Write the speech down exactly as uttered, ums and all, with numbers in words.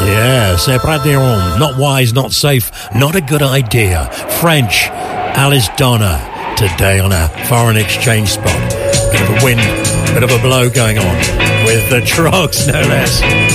Yeah, c'est pas dire, not wise, not safe, not a good idea. French, Alice Donna, today on a foreign exchange spot. Bit of a wind, bit of a blow going on with the Trogs, no less.